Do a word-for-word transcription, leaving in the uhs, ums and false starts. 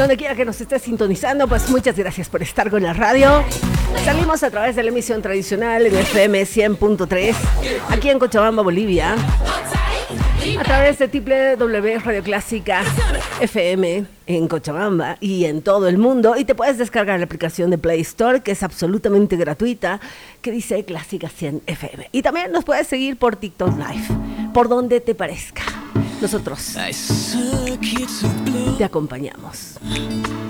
Donde quiera que nos estés sintonizando, pues muchas gracias por estar con la radio. Salimos a través de la emisión tradicional en F M cien punto tres, aquí en Cochabamba, Bolivia. A través de doble u doble u doble u punto Radio Clásica F M en Cochabamba y en todo el mundo. Y te puedes descargar la aplicación de Play Store, que es absolutamente gratuita, que dice Clásica cien F M. Y también nos puedes seguir por TikTok Live, por donde te parezca. Nosotros te acompañamos.